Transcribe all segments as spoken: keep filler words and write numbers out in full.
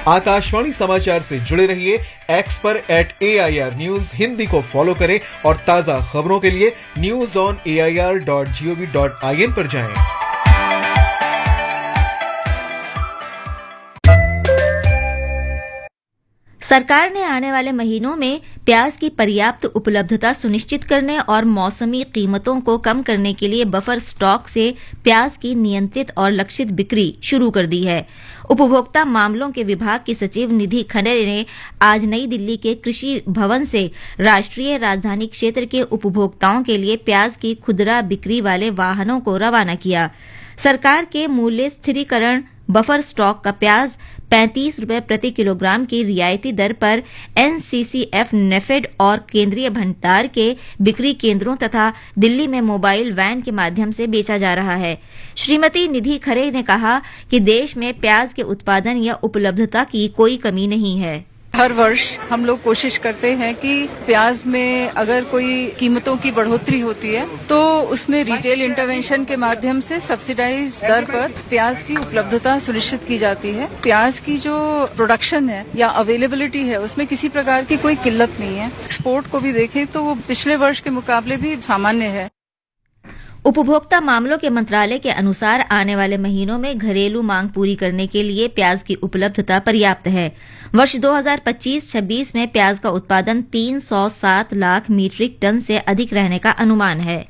आकाशवाणी समाचार से जुड़े रहिए। एक्स पर eight A I R news Hindi को फॉलो करें और ताजा खबरों के लिए news on A I R dot G O V dot I N पर जाएं। सरकार ने आने वाले महीनों में प्याज की पर्याप्त उपलब्धता सुनिश्चित करने और मौसमी कीमतों को कम करने के लिए बफर स्टॉक से प्याज की नियंत्रित और लक्षित बिक्री शुरू कर दी है। उपभोक्ता मामलों के विभाग की सचिव निधि खंडे ने आज नई दिल्ली के कृषि भवन से राष्ट्रीय राजधानी क्षेत्र के उपभोक्ताओं के लिए प्याज की खुदरा बिक्री वाले वाहनों को रवाना किया। सरकार के मूल्य स्थिरीकरण बफर स्टॉक का प्याज पैंतीस रुपए प्रति किलोग्राम की रियायती दर पर N C C F NAFED और केंद्रीय भंडार के बिक्री केंद्रों तथा दिल्ली में मोबाइल वैन के माध्यम से बेचा जा रहा है। श्रीमती निधि खरे ने कहा कि देश में प्याज के उत्पादन या उपलब्धता की कोई कमी नहीं है। हर वर्ष हम लोग कोशिश करते हैं कि प्याज में अगर कोई कीमतों की बढ़ोतरी होती है तो उसमें रिटेल इंटरवेंशन के माध्यम से सब्सिडाइज दर पर प्याज की उपलब्धता सुनिश्चित की जाती है। प्याज की जो प्रोडक्शन है या अवेलेबिलिटी है उसमें किसी प्रकार की कोई किल्लत नहीं है। एक्सपोर्ट को भी देखें तो वो पिछले वर्ष के मुकाबले भी सामान्य है। उपभोक्ता मामलों के मंत्रालय के अनुसार आने वाले महीनों में घरेलू मांग पूरी करने के लिए प्याज की उपलब्धता पर्याप्त है। वर्ष दो हज़ार पच्चीस छब्बीस में प्याज का उत्पादन तीन सौ सात लाख मीट्रिक टन से अधिक रहने का अनुमान है।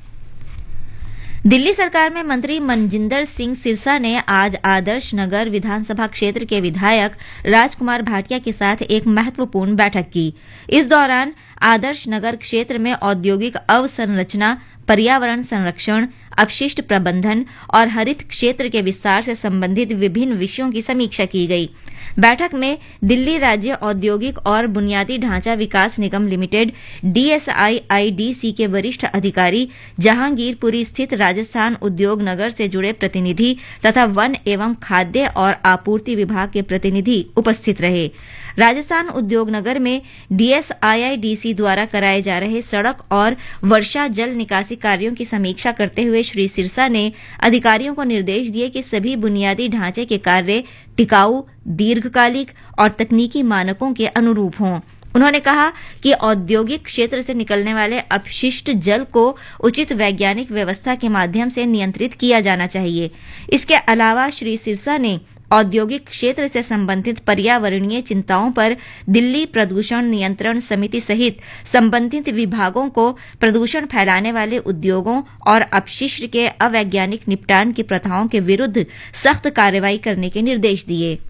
दिल्ली सरकार में मंत्री मनजिंदर सिंह सिरसा ने आज आदर्श नगर विधानसभा क्षेत्र के विधायक राजकुमार भाटिया के साथ एक महत्वपूर्ण बैठक की। इस दौरान आदर्श नगर क्षेत्र में औद्योगिक अवसंरचना, पर्यावरण संरक्षण, अपशिष्ट प्रबंधन और हरित क्षेत्र के विस्तार से संबंधित विभिन्न विषयों की समीक्षा की गई। बैठक में दिल्ली राज्य औद्योगिक और बुनियादी ढांचा विकास निगम limited D S I I D C के वरिष्ठ अधिकारी, जहांगीरपुरी स्थित राजस्थान उद्योग नगर से जुड़े प्रतिनिधि तथा वन एवं खाद्य और आपूर्ति विभाग के प्रतिनिधि उपस्थित रहे। राजस्थान उद्योग नगर में D S I I D C द्वारा कराए जा रहे सड़क और वर्षा जल निकासी कार्यों की समीक्षा करते हुए श्री सिरसा ने अधिकारियों को निर्देश दिए कि सभी बुनियादी ढांचे के कार्य टिकाऊ, दीर्घकालिक और तकनीकी मानकों के अनुरूप हों। उन्होंने कहा कि औद्योगिक क्षेत्र से निकलने वाले अपशिष्ट जल को उचित वैज्ञानिक व्यवस्था के माध्यम से नियंत्रित किया जाना चाहिए। इसके अलावा श्री सिरसा ने औद्योगिक क्षेत्र से संबंधित पर्यावरणीय चिंताओं पर दिल्ली प्रदूषण नियंत्रण समिति सहित संबंधित विभागों को प्रदूषण फैलाने वाले उद्योगों और अपशिष्ट के अवैज्ञानिक निपटान की प्रथाओं के विरुद्ध सख्त कार्रवाई करने के निर्देश दिए।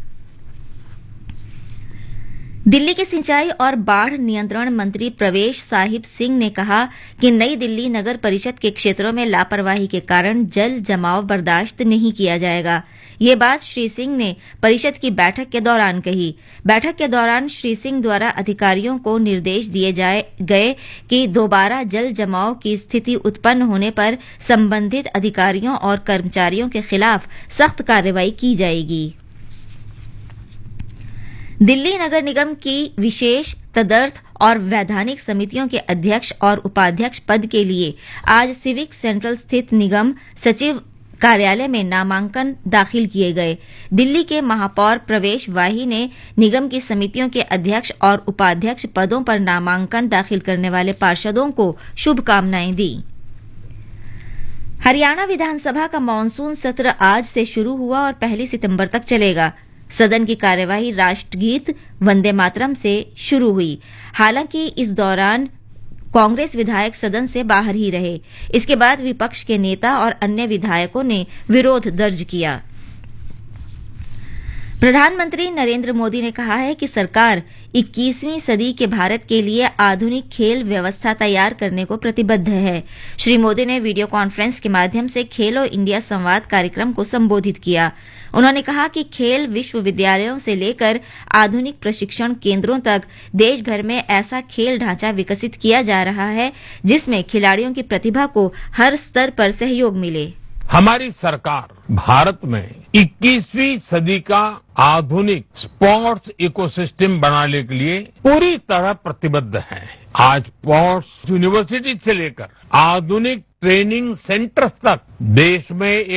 दिल्ली के सिंचाई और बाढ़ नियंत्रण मंत्री प्रवेश साहिब सिंह ने कहा कि नई दिल्ली नगर परिषद के क्षेत्रों में लापरवाही के कारण जल जमाव बर्दाश्त नहीं किया जाएगा। ये बात श्री सिंह ने परिषद की बैठक के दौरान कही। बैठक के दौरान श्री सिंह द्वारा अधिकारियों को निर्देश दिए जाए गए कि दोबारा जल जमाव की स्थिति उत्पन्न होने पर संबंधित अधिकारियों और कर्मचारियों के खिलाफ सख्त कार्रवाई की जाएगी। दिल्ली नगर निगम की विशेष तदर्थ और वैधानिक समितियों के अध्यक्ष और उपाध्यक्ष पद के लिए आज सिविक सेंट्रल स्थित निगम सचिव कार्यालय में नामांकन दाखिल किए गए। दिल्ली के महापौर प्रवेश वाही ने निगम की समितियों के अध्यक्ष और उपाध्यक्ष पदों पर नामांकन दाखिल करने वाले पार्षदों को शुभकामनाएं दी। हरियाणा विधानसभा का मानसून सत्र आज से शुरू हुआ और पहली सितंबर तक चलेगा। सदन की कार्यवाही राष्ट्रगीत वंदे मातरम से शुरू हुई। हालांकि इस दौरान कांग्रेस विधायक सदन से बाहर ही रहे। इसके बाद विपक्ष के नेता और अन्य विधायकों ने विरोध दर्ज किया। प्रधानमंत्री नरेंद्र मोदी ने कहा है कि सरकार इक्कीसवीं सदी के भारत के लिए आधुनिक खेल व्यवस्था तैयार करने को प्रतिबद्ध है। श्री मोदी ने वीडियो कॉन्फ्रेंस के माध्यम से खेलो इंडिया संवाद कार्यक्रम को संबोधित किया। उन्होंने कहा कि खेल विश्वविद्यालयों से लेकर आधुनिक प्रशिक्षण केंद्रों तक देश भर में ऐसा खेल ढांचा विकसित किया जा रहा है जिसमें खिलाड़ियों की प्रतिभा को हर स्तर पर सहयोग मिले। हमारी सरकार भारत में इक्कीसवीं सदी का आधुनिक स्पोर्ट्स इकोसिस्टम बनाने के लिए पूरी तरह प्रतिबद्ध है। आज स्पोर्ट्स यूनिवर्सिटी से लेकर आधुनिक ट्रेनिंग सेंटर्स तक देश में